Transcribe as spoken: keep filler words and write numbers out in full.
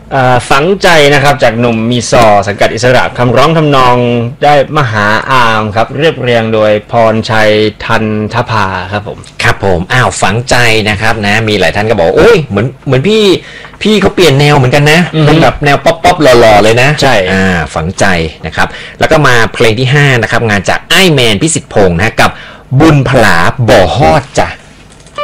ฝังใจนะครับจากหนุ่มมีซอสังกัดอิสระคำร้องทำนองได้มหาอามครับเรียบเรียงโดยพรชัยทันทภาครับผมครับผมอ้าวฝังใจนะครับนะมีหลายท่านก็บอกโอ้ยเหมือนเหมือนพี่พี่เขาเปลี่ยนแนวเหมือนกันนะเป็นแบบแนวป๊อปป๊อปหล่อๆเลยนะใช่อ่าฝังใจนะครับแล้วก็มาเพลงที่ห้านะครับงานจากไอ้แมนพิสิทธิ์พงษ์นะกับบุญผลาบ่อฮอดจ้ะ